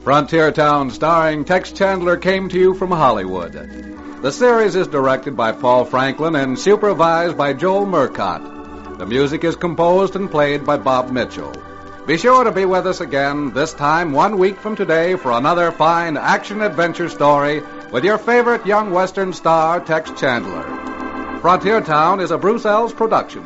Frontier Town, starring Tex Chandler, came to you from Hollywood. The series is directed by Paul Franklin and supervised by Joel Murcott. The music is composed and played by Bob Mitchell. Be sure to be with us again, this time 1 week from today, for another fine action-adventure story with your favorite young Western star, Tex Chandler. Frontier Town is a Bruce Ells production.